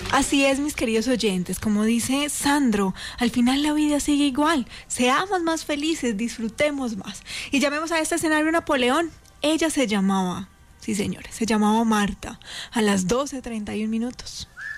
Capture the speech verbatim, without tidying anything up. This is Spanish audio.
Así es, mis queridos oyentes, como dice Sandro, al final la vida sigue igual, seamos más felices, disfrutemos más. Y llamemos a este escenario Napoleón. Ella se llamaba, sí señores, se llamaba Marta, a las doce treinta y un minutos.